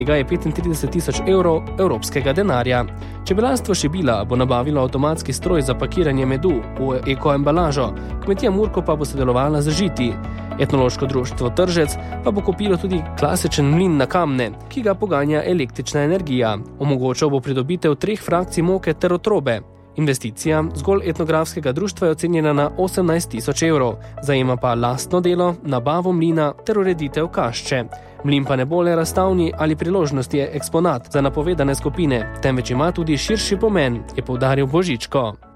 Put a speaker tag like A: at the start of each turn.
A: je 35 000 evrov evropskega denarja. Čebelarstvo Šibila bo nabavilo avtomatski stroj za pakiranje medu v ekoembalažo, kmetija Murko pa bo sodelovala z žiti. Etnološko društvo Tržec pa bo kupilo tudi klasičen mlin na kamne, ki ga poganja električna energija. Omogočal bo pridobitev 3 frakcij moke ter otrobe. Investicija zgolj etnografskega društva je ocenjena na 18 000 evrov, zajema pa lastno delo, nabavo mlina ter ureditev kašče. Mlin pa ne bo le razstavni ali priložnosti je eksponat za napovedane skupine, temveč ima tudi širši pomen, je poudaril Božičko.